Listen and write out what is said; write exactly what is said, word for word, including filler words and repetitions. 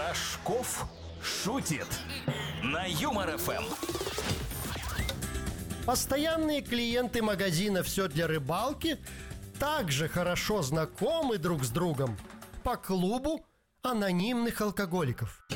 Рожков шутит на Юмор ФМ. Постоянные клиенты магазина «Все для рыбалки» также хорошо знакомы друг с другом по клубу анонимных алкоголиков.